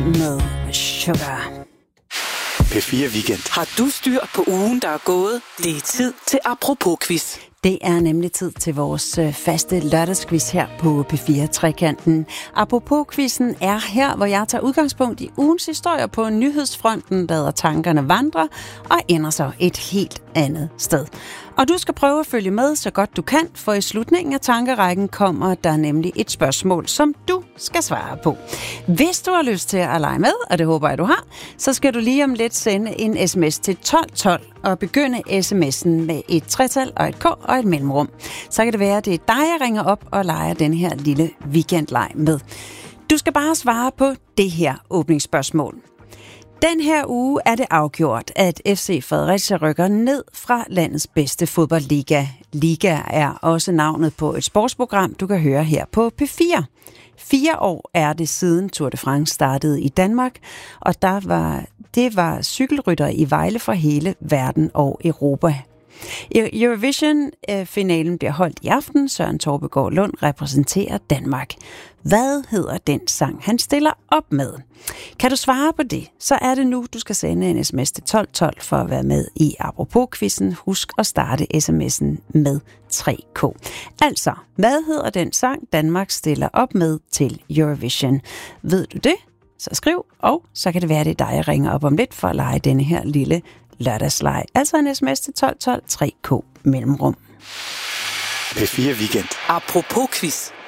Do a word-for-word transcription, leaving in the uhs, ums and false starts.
med Sugar. P fire Weekend. Har du styr på ugen, der er gået? Det er tid til Apropos-quiz. Det er nemlig tid til vores faste lørdagsquiz her på P fire Trekanten. Apropos-quizzen er her, hvor jeg tager udgangspunkt i ugens historier på nyhedsfronten, lader tankerne vandre og ender så et helt andet sted. Og du skal prøve at følge med så godt du kan, for i slutningen af tankerækken kommer der nemlig et spørgsmål, som du skal svare på. Hvis du har lyst til at lege med, og det håber jeg, du har, så skal du lige om lidt sende en sms til tolv tolv og begynde sms'en med et tretal og et k og et mellemrum. Så kan det være, at det er dig, jeg ringer op og leger den her lille weekendleg med. Du skal bare svare på det her åbningsspørgsmål. Den her uge er det afgjort, at F C Fredericia rykker ned fra landets bedste fodboldliga. Liga er også navnet på et sportsprogram, du kan høre her på P fire. Fire år er det siden Tour de France startede i Danmark, og der var, det var cykelrytter i Vejle fra hele verden og Europa. Eurovision-finalen bliver holdt i aften. Søren Torbegaard Lund repræsenterer Danmark. Hvad hedder den sang, han stiller op med? Kan du svare på det, så er det nu, du skal sende en sms til tolv tolv for at være med i Apropos-quizzen. Husk at starte sms'en med tre k. Altså, hvad hedder den sang, Danmark stiller op med til Eurovision? Ved du det? Så skriv, og så kan det være, det er dig, jeg ringer op om lidt for at lege denne her lille lørdagsleg. Altså en sms til tolv tolv tre k mellemrum. P fire Weekend. Apropos quiz.